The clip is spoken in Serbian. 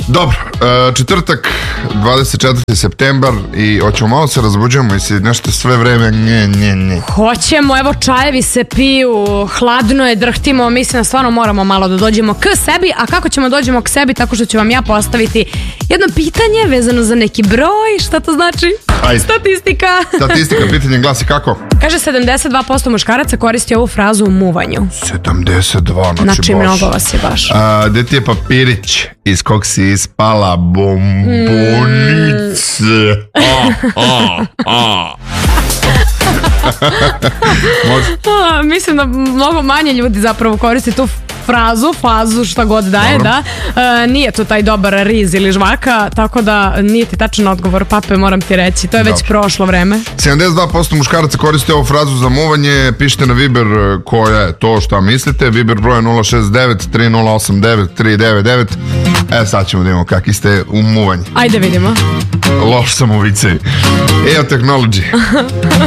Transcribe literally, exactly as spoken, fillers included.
Dobro, četvrtak, dvadeset četvrti septembar i hoćemo malo se razbuđujemo i si nešto sve vreme nje, nje, nje. Hoćemo, evo čajevi se piju, hladno je, drhtimo, mislim da stvarno moramo malo da dođemo k sebi, a kako ćemo dođemo k sebi? Tako što ću vam ja postaviti jedno pitanje vezano za neki broj, šta to znači? Ajde. Statistika. Statistika, pitanje glasi kako? Kaže sedamdeset dva posto muškaraca koristi ovu frazu u muvanju. sedamdeset dva, znači, Znači baš. mnogo vas je baš. A, gde ti je papirić iz kog si ispala bombonice? Mm. A, a, a. Može. A, mislim da mnogo manje ljudi zapravo koristi tu frazu, fazu, šta god daje, Dobro. da. E, nije to taj dobar riz ili žvaka, tako da nije ti tačan odgovor, pape, moram ti reći. To je već Dobro. prošlo vreme. sedamdeset dva posto muškaraca koriste ovu frazu za muvanje. Pišite na Viber koja je to šta mislite. Viber broj nula šest devet tri nula osam devet tri devet devet. E, sad ćemo da imamo kakvi ste u muvanju. Ajde vidimo. Loš sam u vicevi. E o technology.